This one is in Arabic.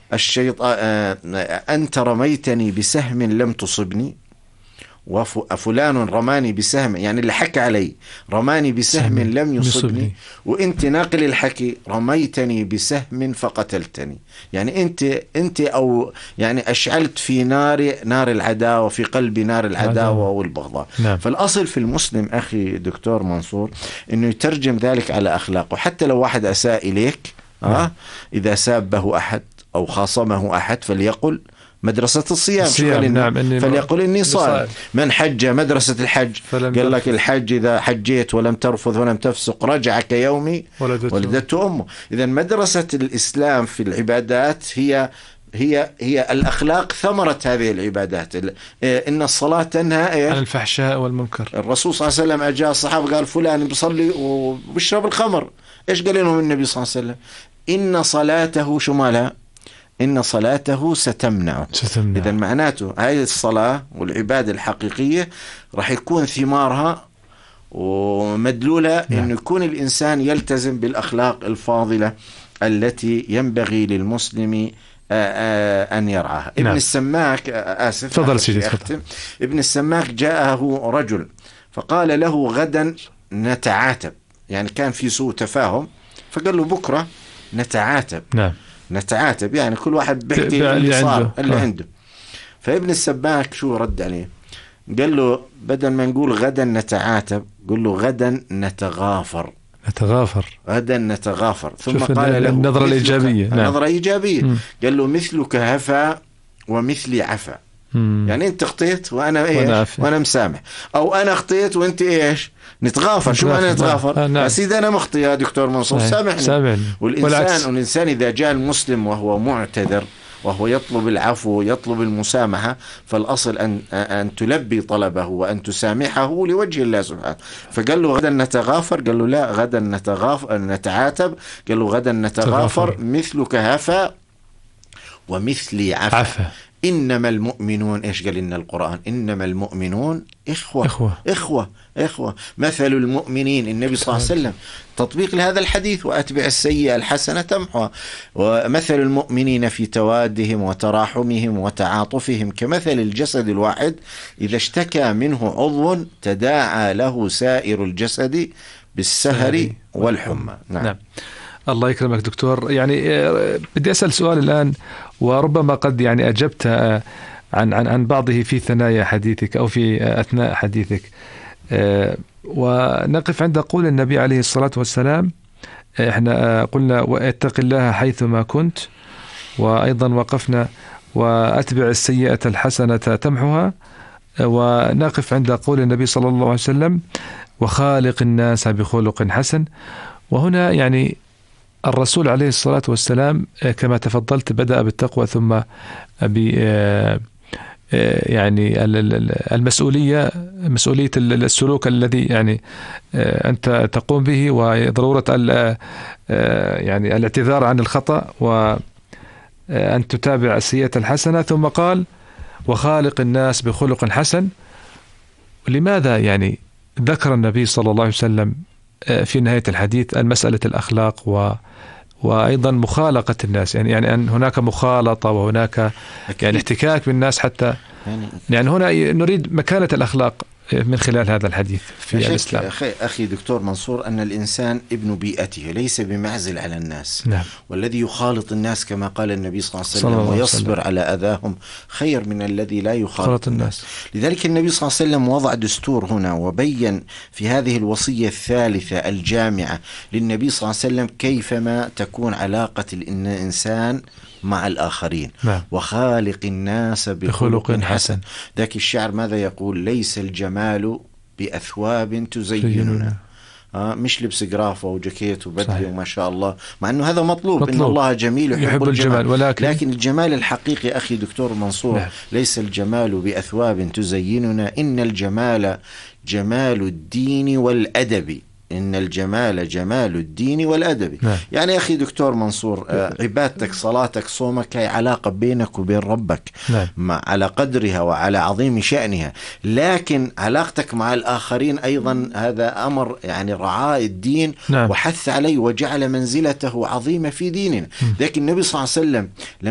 أنت رميتني بسهم لم تصبني، وفلان رماني بسهم، يعني اللي حكى علي رماني بسهم لم يصبني، وانت ناقل الحكي رميتني بسهم فقتلتني. يعني انت او يعني اشعلت في نار العداوة، في قلبي نار العداوة والبغضاء. نعم. فالاصل في المسلم اخي دكتور منصور انه يترجم ذلك على اخلاقه. حتى لو واحد اساء اليك اذا سابه احد او خاصمه احد فليقل مدرسة الصيام. نعم. فليقول إني صائم. من حج مدرسة الحج قال لك الحج إذا حجيت ولم ترفث ولم تفسق رجع كيوم ولدته أمه. إذا مدرسة الإسلام في العبادات هي الأخلاق ثمرة هذه العبادات. إن الصلاة تنهى عن الفحشاء والمنكر. الرسول صلى الله عليه وسلم أجاء الصحابة قال فلان بيصلي وبيشرب الخمر، إيش قال لهم النبي صلى الله عليه وسلم؟ إن صلاته شمالها إن صلاته ستمنع. إذا معناته هاي الصلاة والعبادة الحقيقية راح يكون ثمارها ومدلولة إنه يكون الإنسان يلتزم بالأخلاق الفاضلة التي ينبغي للمسلم أن يرعاها. ابن السماك تفضل سيدي. ابن السماك جاءه رجل فقال له غدا نتعاتب، يعني كان في سوء تفاهم، فقال له بكرة نتعاتب. نعم. نتعاتب يعني كل واحد بيحكي اللي صار اللي عنده. فابن السباك شو رد عليه؟ قال له بدل ما نقول غدا نتعاتب قل له غدا نتغافر. غدا نتغافر. ثم قال له النظرة الإيجابية. النظرة إيجابية. قال له مثلك هفا ومثلي عفا. يعني انت اخطيت وانا مسامح، او انا اخطيت وانت ايش نتغافر. شو معنى نتغافر؟ يا سيدي انا مخطي يا دكتور منصور سامحني. والإنسان إذا جاء المسلم وهو معتذر وهو يطلب العفو ويطلب المسامحة، فالأصل أن تلبي طلبه وأن تسامحه لوجه الله سبحانه. فقال له غدا نتغافر، قال له لا غدا نتعاتب، قال له غدا نتغافر مثلك هفا ومثلي عفا. إنما المؤمنون إيش قال لنا القرآن؟ إنما المؤمنون إخوة. مثل المؤمنين النبي صلى الله عليه وسلم تطبيق لهذا الحديث وأتبع السيئة الحسنة تمحوها. ومثل المؤمنين في توادهم وتراحمهم وتعاطفهم كمثل الجسد الواحد إذا اشتكى منه عضو تداعى له سائر الجسد بالسهر والحمى. نعم. الله يكرمك دكتور. يعني بدي أسأل سؤال الآن، وربما قد يعني أجبت عن بعضه في ثنايا حديثك أو في أثناء حديثك. ونقف عند قول النبي عليه الصلاة والسلام، احنا قلنا واتق الله حيثما كنت، وأيضا وقفنا وأتبع السيئة الحسنة تمحها، ونقف عند قول النبي صلى الله عليه وسلم وخالق الناس بخلق حسن. وهنا يعني الرسول عليه الصلاة والسلام كما تفضلت بدأ بالتقوى ثم يعني مسؤولية السلوك الذي يعني أنت تقوم به، وضرورة يعني الاعتذار عن الخطأ وأن تتابع السيئة الحسنة. ثم قال وخالق الناس بخلق حسن. لماذا يعني ذكر النبي صلى الله عليه وسلم في نهاية الحديث المسألة الأخلاق وأيضا مخالقة الناس؟ يعني أن هناك مخالطة وهناك يعني احتكاك بالناس حتى يعني هنا نريد مكانة الأخلاق من خلال هذا الحديث في الإسلام. أخي دكتور منصور أن الإنسان ابن بيئته ليس بمعزل على الناس. نعم. والذي يخالط الناس كما قال النبي صلى الله عليه وسلم ويصبر على أذاهم خير من الذي لا يخالط الناس. لذلك النبي صلى الله عليه وسلم وضع دستور هنا وبين في هذه الوصية الثالثة الجامعة للنبي صلى الله عليه وسلم كيفما تكون علاقة الإنسان مع الآخرين. نعم. وخالق الناس بخلق حسن. ذاك الشعر ماذا يقول؟ ليس الجمال بأثواب تزيننا، مش لبس قرافة وجاكيت وبدلة وما شاء الله، مع أنه هذا مطلوب. إن الله جميل يحب الجمال، لكن الجمال الحقيقي أخي دكتور منصور ليس الجمال بأثواب تزيننا، إن الجمال جمال الدين والأدب. إن الجمال جمال الدين والأدب. يعني أخي دكتور منصور عبادتك صلاتك صومك هي علاقة بينك وبين ربك على قدرها وعلى عظيم شأنها، لكن علاقتك مع الآخرين أيضا هذا أمر يعني رعاء الدين وحث عليه وجعل منزلته عظيمة في ديننا. لكن النبي صلى الله عليه وسلم